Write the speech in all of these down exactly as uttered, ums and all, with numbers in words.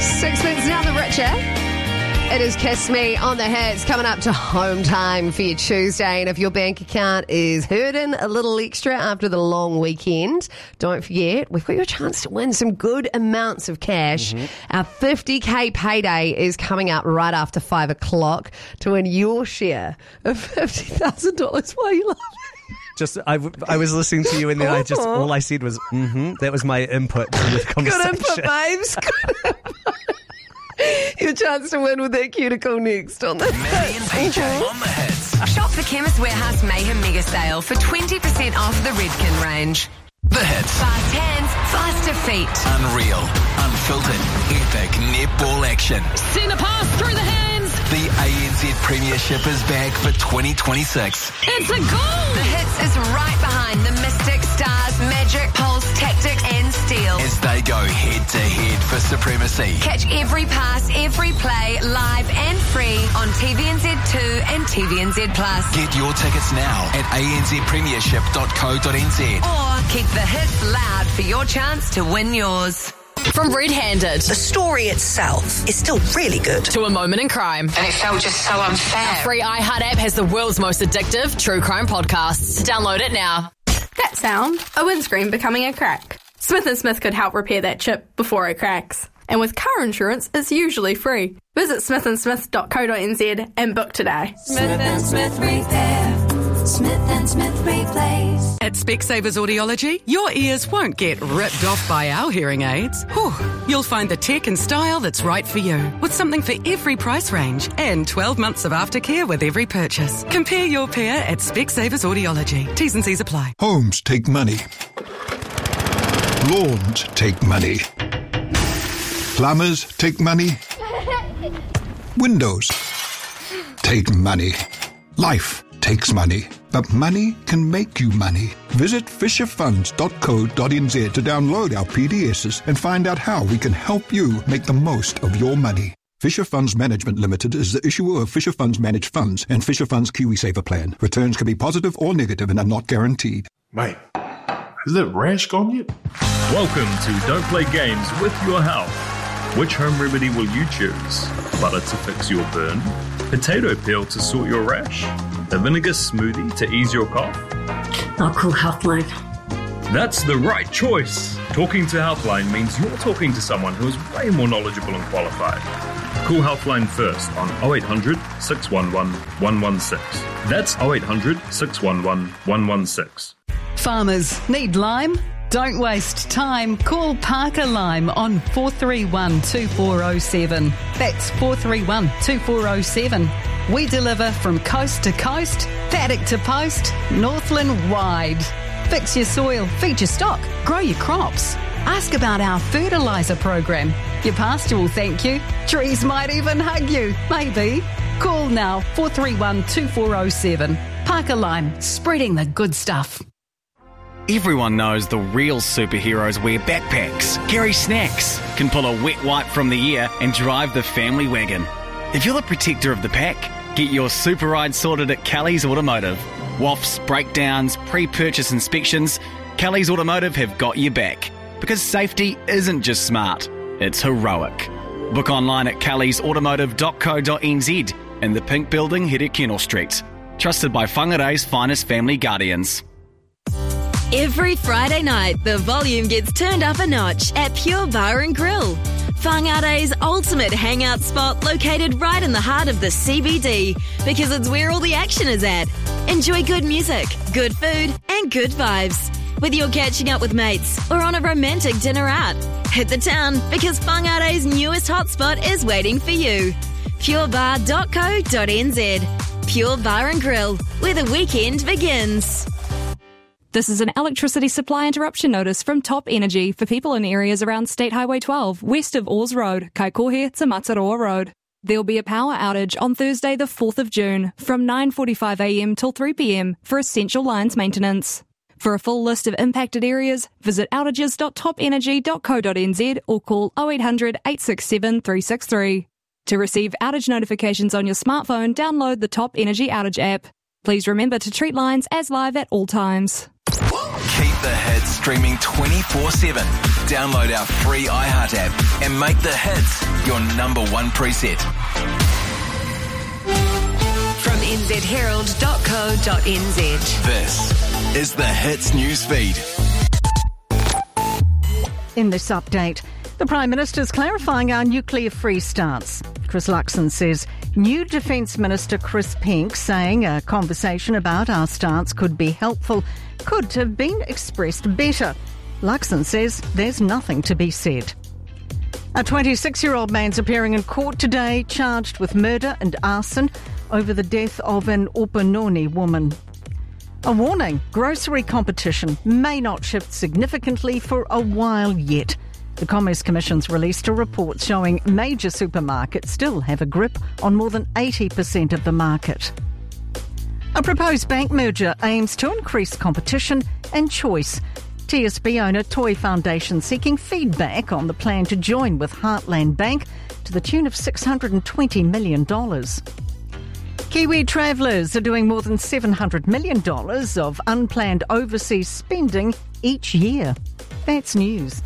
Sixpence now the richer. It is Kiss Me on the Hits, coming up to home time for your Tuesday. And if your bank account is hurting a little extra after the long weekend, don't forget, we've got your chance to win some good amounts of cash. Mm-hmm. Our fifty K payday is coming up right after five o'clock to win your share of fifty thousand dollars. Why are you laughing? Just, I, I was listening to you and then I just, all I said was, mm-hmm. That was my input to the conversation. Good input, babes. Good input. Your chance to win with that cuticle next on the Maddie and P J on the Hits. Shop the Chemist Warehouse Mayhem Mega Sale for twenty percent off the Redken range. The Hits. Fast hands, faster feet. Unreal, unfiltered, epic netball action. Send a pass through the hands. The A N Z Premiership is back for twenty twenty-six. It's a goal. The Hits is right behind the Mystics, Stars, Magic, Pulse, Tactics and Steel as they go head to head for supremacy. Catch every pass, every play, live and free on T V N Z two and T V N Z Plus. Get your tickets now at a n z premiership dot co dot n z. Or keep the hits loud for your chance to win yours. From Red Handed, the story itself is still really good, to A Moment in Crime. and it felt just so unfair. Our free iHeart app has the world's most addictive true crime podcasts. Download it now. That sound, a windscreen becoming a crack. Smith and Smith could help repair that chip before it cracks. And with car insurance, it's usually free. Visit smith and smith dot co dot n z and book today. Smith and Smith Repair. Smith and Smith Replace. At Specsavers Audiology, your ears won't get ripped off by our hearing aids. Whew. You'll find the tech and style that's right for you, with something for every price range and twelve months of aftercare with every purchase. Compare your pair at Specsavers Audiology. T's and C's apply. Homes take money. Lawns take money. Plumbers take money. Windows take money. Life takes money, but money can make you money. Visit fisher funds dot co dot n z to download our P D Ss and find out how we can help you make the most of your money. Fisher Funds Management Limited is the issuer of Fisher Funds Managed Funds and Fisher Funds KiwiSaver Plan. Returns can be positive or negative and are not guaranteed. Mate, has that rash gone yet? Welcome to Don't Play Games with Your Health. Which home remedy will you choose? Butter to fix your burn? Potato peel to sort your rash? A vinegar smoothie to ease your cough? Oh, Cool Healthline. That's the right choice. Talking to Healthline means you're talking to someone who is way more knowledgeable and qualified. Call Healthline first on oh eight hundred, six one one, one one six. That's oh eight hundred, six one one, one one six. Farmers need lime? Don't waste time. Call Parker Lime on four three one, two four oh seven. That's four three one, two four oh seven. We deliver from coast to coast, paddock to post, Northland wide. Fix your soil, feed your stock, grow your crops. Ask about our fertiliser program. Your pasture will thank you. Trees might even hug you. Maybe. Call now, four three one, two four oh seven. Parker Lime, spreading the good stuff. Everyone knows the real superheroes wear backpacks, carry snacks, can pull a wet wipe from the ear and drive the family wagon. If you're the protector of the pack, get your super ride sorted at Kelly's Automotive. W A Fs, breakdowns, pre-purchase inspections, Kelly's Automotive have got your back. Because safety isn't just smart, it's heroic. Book online at kellys automotive dot co dot n z in the Pink Building here at Kennel Street. Trusted by Whangarei's finest family guardians. Every Friday night, the volume gets turned up a notch at Pure Bar and Grill. Whangarei's ultimate hangout spot located right in the heart of the C B D because it's where all the action is at. Enjoy good music, good food and good vibes. Whether you're catching up with mates or on a romantic dinner out, hit the town because Whangarei's newest hotspot is waiting for you. pure bar dot co dot n z. Pure Bar and Grill, where the weekend begins. This is an electricity supply interruption notice from Top Energy for people in areas around State Highway twelve, west of Oars Road, Kaikohe to Mataroa Road. There'll be a power outage on Thursday the fourth of June from nine forty-five a m till three p m for essential lines maintenance. For a full list of impacted areas, visit outages dot top energy dot co dot n z or call oh eight hundred, eight six seven, three six three. To receive outage notifications on your smartphone, download the Top Energy Outage app. Please remember to treat lines as live at all times. Keep the hits streaming twenty-four seven Download our free iHeart app and make the hits your number one preset. From n z herald dot co dot n z. This is the Hits newsfeed. In this update, the Prime Minister's clarifying our nuclear-free stance. Chris Luxon says new Defence Minister Chris Penk saying a conversation about our stance could be helpful could have been expressed better. Luxon says there's nothing to be said. A twenty-six-year-old man's appearing in court today charged with murder and arson over the death of an Opunoni woman. A warning, grocery competition may not shift significantly for a while yet. The Commerce Commission's released a report showing major supermarkets still have a grip on more than eighty percent of the market. A proposed bank merger aims to increase competition and choice. T S B owner Toy Foundation seeking feedback on the plan to join with Heartland Bank to the tune of six hundred twenty million dollars. Kiwi travellers are doing more than seven hundred million dollars of unplanned overseas spending each year. That's news.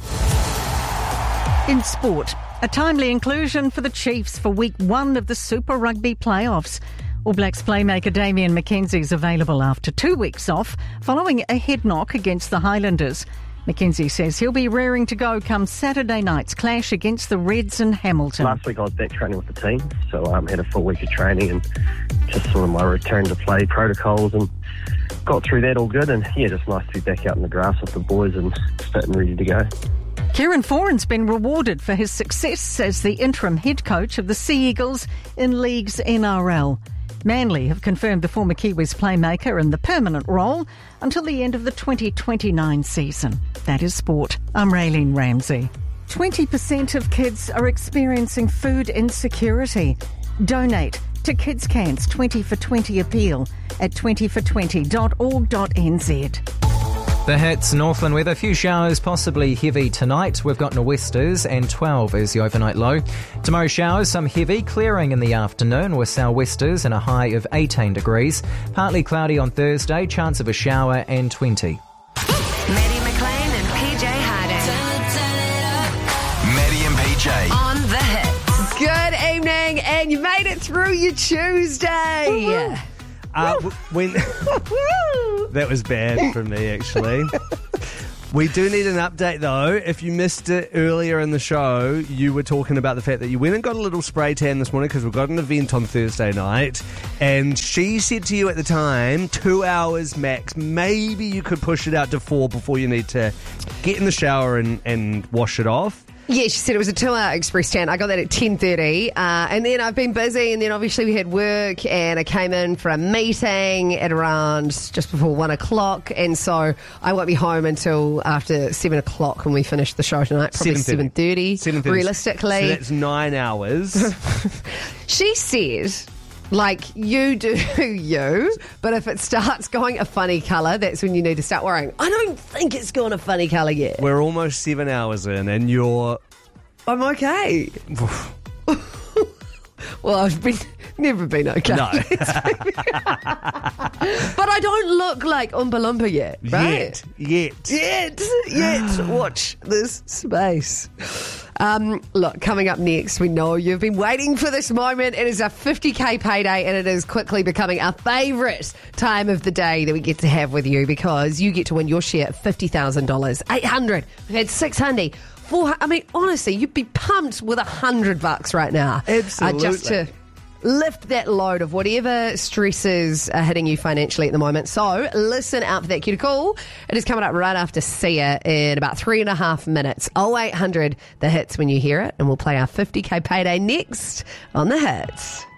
In sport, a timely inclusion for the Chiefs for week one of the Super Rugby playoffs. All Blacks playmaker Damian McKenzie is available after two weeks off following a head knock against the Highlanders. McKenzie says he'll be raring to go come Saturday night's clash against the Reds in Hamilton. Last week I was back training with the team, so I um, had a full week of training and just sort of my return to play protocols and got through that all good. And yeah, just nice to be back out in the grass with the boys and fit and ready to go. Kieran Foran's been rewarded for his success as the interim head coach of the Sea Eagles in League's N R L. Manly have confirmed the former Kiwis playmaker in the permanent role until the end of the twenty twenty-nine season. That is sport. I'm Raylene Ramsey. twenty percent of kids are experiencing food insecurity. Donate to Kids Can's twenty for twenty appeal at twenty for twenty dot org dot n z. The Hits Northland weather, a few showers, possibly heavy tonight. We've got nor'westers and twelve is the overnight low. Tomorrow showers, some heavy, clearing in the afternoon with sou'westers and a high of eighteen degrees. Partly cloudy on Thursday, chance of a shower and twenty. Maddie McLean and P J Harding. Maddie and P J. On the Hits. Good evening, and you made it through your Tuesday. Uh, when that was bad from me, actually. We do need an update, though. If you missed it earlier in the show, you were talking about the fact that you went and got a little spray tan this morning because we've got an event on Thursday night. And she said to you at the time, two hours max. Maybe you could push it out to four before you need to get in the shower and, and wash it off. Yeah, she said it was a two-hour express tan. I got that at ten thirty, uh, and then I've been busy, and then obviously we had work, and I came in for a meeting at around just before one o'clock, and so I won't be home until after seven o'clock when we finish the show tonight, probably seven thirty, realistically. So that's nine hours. She said, like, you do you, but if it starts going a funny colour, that's when you need to start worrying. I don't think it's gone a funny colour yet. We're almost seven hours in, and you're... I'm okay. Well, I've been never been okay. No. But I don't look like Oompa Loompa yet, right? Yet. Yet. Yet. Yet. Watch this space. Um, look, coming up next, we know you've been waiting for this moment. It is a fifty K payday, and it is quickly becoming our favourite time of the day that we get to have with you because you get to win your share of fifty thousand dollars, eight hundred dollars. We've had six hundred dollars. I mean, honestly, you'd be pumped with a hundred bucks right now. Absolutely. Uh, just to lift that load of whatever stresses are hitting you financially at the moment. So listen out for that cue to call. It is coming up right after Sia in about three and a half minutes. oh eight hundred, the hits when you hear it. And we'll play our fifty K payday next on the Hits.